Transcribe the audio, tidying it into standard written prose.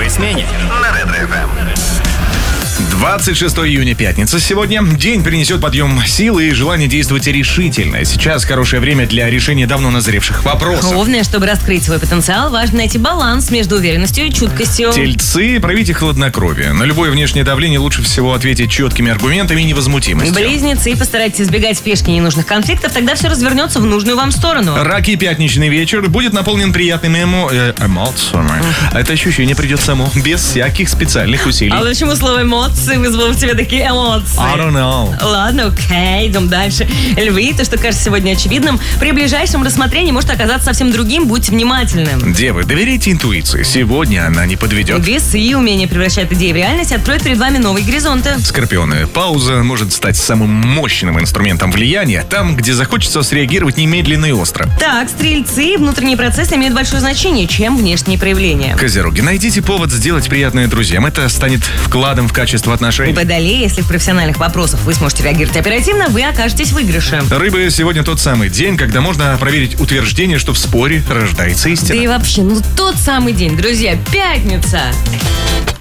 первой смене на Ретро-ФМ. 26 июня, пятница сегодня. День принесет подъем силы и желание действовать решительно. Сейчас хорошее время для решения давно назревших вопросов. Главное, чтобы раскрыть свой потенциал, важно найти баланс между уверенностью и чуткостью. Тельцы, проявите хладнокровие. На любое внешнее давление лучше всего ответить четкими аргументами и невозмутимостью. Близнецы, постарайтесь избегать спешки и ненужных конфликтов, тогда все развернется в нужную вам сторону. Раки, пятничный вечер будет наполнен приятными эмоциями. Это ощущение придет само, без всяких специальных усилий. А почему слово эмоции вызвало в тебе такие эмоции? I don't know. Ладно, окей, идем дальше. Львы, то, что кажется сегодня очевидным, при ближайшем рассмотрении может оказаться совсем другим, будьте внимательным. Девы, доверяйте интуиции, сегодня она не подведет. Весы, умение превращать идеи в реальность, откроет перед вами новые горизонты. Скорпионы, пауза может стать самым мощным инструментом влияния, там, где захочется среагировать немедленно и остро. Так, стрельцы, внутренний процесс имеет большое значение, чем внешние проявления. Козероги, найдите повод сделать приятное друзьям. Это станет вкладом в качество отношений. Водолеи, если в профессиональных вопросах вы сможете реагировать оперативно, вы окажетесь в выигрыше. Рыбы, сегодня тот самый день, когда можно проверить утверждение, что в споре рождается истина. Да и вообще, тот самый день, друзья, пятница.